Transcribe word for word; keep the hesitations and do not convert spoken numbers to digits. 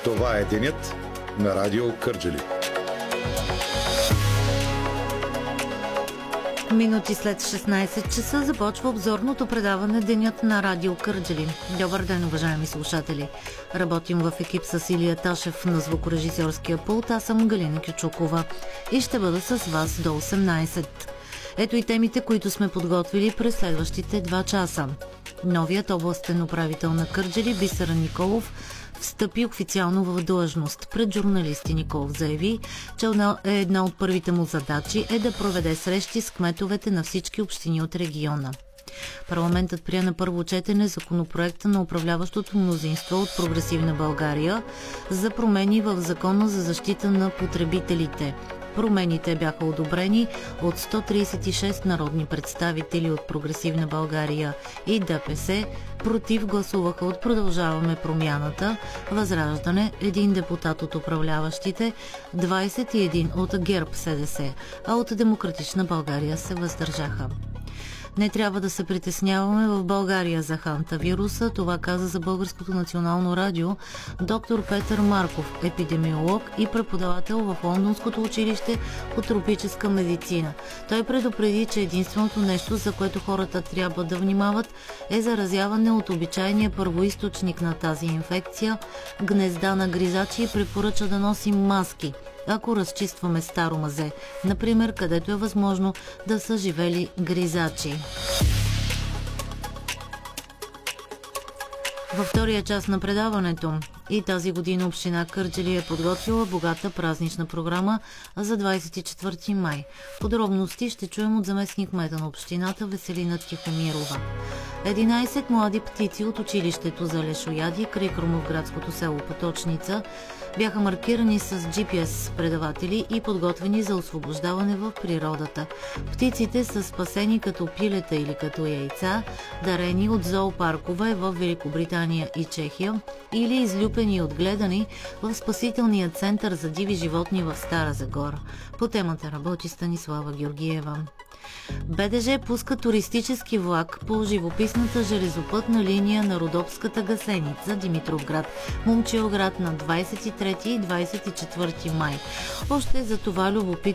Това е денят на Радио Кърджали. Минути след шестнайсет часа започва обзорното предаване Денят на Радио Кърджали. Добър ден, уважаеми слушатели! Работим в екип с Илия Ташев на звукорежисьорския пулт. Аз съм Галина Кючукова и ще бъда с вас до осемнайсет. Ето и темите, които сме подготвили през следващите два часа. Новият областен управител на Кърджали Бисер Николов встъпи официално в длъжност. Пред журналисти Николов заяви, че една от първите му задачи е да проведе срещи с кметовете на всички общини от региона. Парламентът прие на първо четене законопроекта на управляващото мнозинство от Прогресивна България за промени в Закона за защита на потребителите. Промените бяха одобрени от сто трийсет и шест народни представители от Прогресивна България и ДПС, против гласуваха от Продължаваме промяната, Възраждане, един депутат от управляващите, двайсет и един от ГЕРБ СДС, а от Демократична България се въздържаха. Не трябва да се притесняваме в България за хантавируса, това каза за Българското национално радио доктор Петър Марков, епидемиолог и преподавател в Лондонското училище по тропическа медицина. Той предупреди, че единственото нещо, за което хората трябва да внимават, е заразяване от обичайния първоизточник на тази инфекция – гнезда на гризачи, и препоръча да носим маски, ако разчистваме старо мазе, например, където е възможно да са живели гризачи. Във втория част на предаването и тази година община Кърджали е подготвила богата празнична програма за двайсет и четвърти май. Подробности ще чуем от заместник-кмета на общината Веселина Тихомирова. единайсет млади птици от училището за лешояди край Крумовградското село Поточница бяха маркирани с джи пи ес предаватели и подготвени за освобождаване в природата. Птиците са спасени като пилета или като яйца, дарени от зоопаркове в Великобритания и Чехия, или излюпени и отгледани в спасителния център за диви животни в Стара Загора. По темата работи Станислава Георгиева. Бе де же пуска туристически влак по живописната железопътна линия на Родопската гасеница Димитровград, Момчилград на двайсет и трети и двайсет и четвърти май. Още за това любопитно